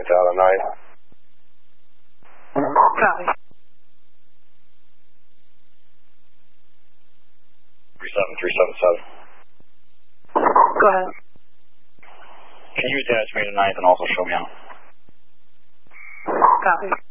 out of 9. Copy. 37377. Go ahead. Can you attach me to 9th and also show me out? Copy.